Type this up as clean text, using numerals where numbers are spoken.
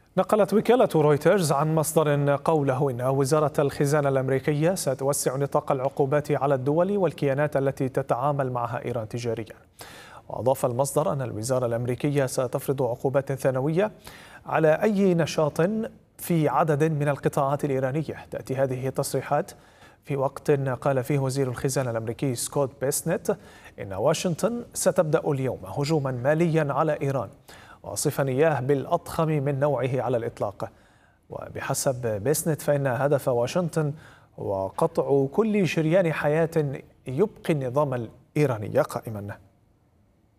نقلت وكالة رويترز عن مصدر قوله إن وزارة الخزانة الأمريكية ستوسع نطاق العقوبات على الدول والكيانات التي تتعامل معها إيران تجاريا. وأضاف المصدر أن الوزارة الأمريكية ستفرض عقوبات ثانوية على أي نشاط في عدد من القطاعات الإيرانية. تأتي هذه التصريحات في وقت قال فيه وزير الخزانة الأمريكي سكوت بيسنت إن واشنطن ستبدأ اليوم هجوما ماليا على إيران، واصفا إياه بالأضخم من نوعه على الإطلاق. وبحسب بيسنت فإن هدف واشنطن هو قطع كل شريان حياة يبقي النظام الإيراني قائما.